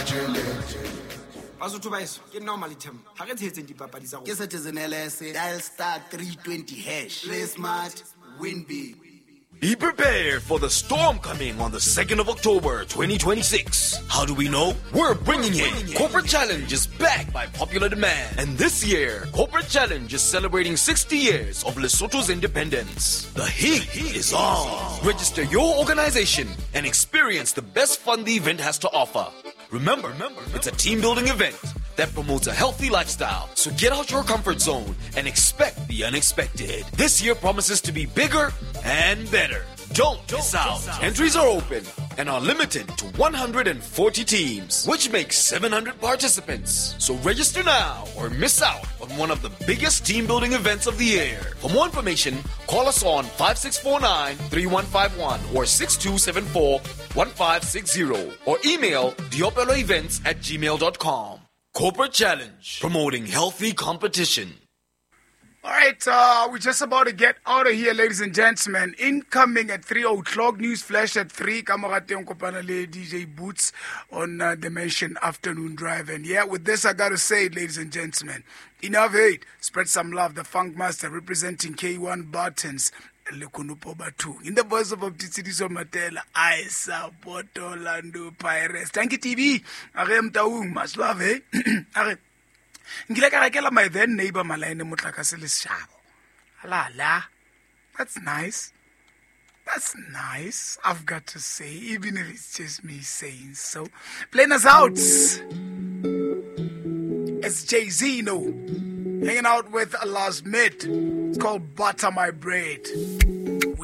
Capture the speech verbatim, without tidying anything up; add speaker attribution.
Speaker 1: Basotho ba eso ke normally term ha re tshetseng dipapadi tsa
Speaker 2: Ke Citizen L S, dial star three twenty hash. Play smart, win big.
Speaker 3: Be prepared for the storm coming on the second of October twenty twenty-six. How do we know? We're bringing it. Corporate Challenge is back by popular demand. And this year, Corporate Challenge is celebrating sixty years of Lesotho's independence. The heat is on. Register your organization and experience the best fun the event has to offer. Remember, remember, it's a team-building event that promotes a healthy lifestyle. So get out your comfort zone and expect the unexpected. This year promises to be bigger and better. Don't miss out. Entries are open and are limited to one hundred forty teams, which makes seven hundred participants. So register now or miss out on one of the biggest team-building events of the year. For more information, call us on five six four nine, three one five one or six two seven four, one five six zero or email diopeloevents at gmail dot com. Corporate Challenge, promoting healthy competition.
Speaker 4: All right, uh, we're just about to get out of here, ladies and gentlemen. Incoming at three o'clock, news flash at three. Kamarate Kopana D J Boots on uh, Dimension Afternoon Drive. And yeah, with this, I got to say, ladies and gentlemen, enough hate. Spread some love. The Funk Master representing K one Buttons. In the voice of Opticities of Matela, I support Orlando Pirates. Thank you, T V. Arem Taung, much love, eh? My then neighbor Malaine Mutlakasilis Shabo. La la. That's nice. That's nice, I've got to say, even if it's just me saying so. Playing us out. It's Jay-Z, no. Hanging out with Allah's mate. It's called Butter My Bread.